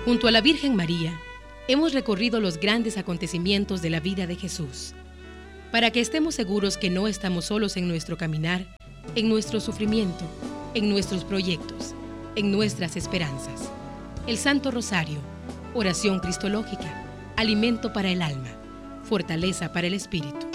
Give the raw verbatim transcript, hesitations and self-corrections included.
Junto a la Virgen María, hemos recorrido los grandes acontecimientos de la vida de Jesús, para que estemos seguros que no estamos solos en nuestro caminar, en nuestro sufrimiento, en nuestros proyectos, en nuestras esperanzas. El Santo Rosario, oración cristológica, alimento para el alma, fortaleza para el espíritu.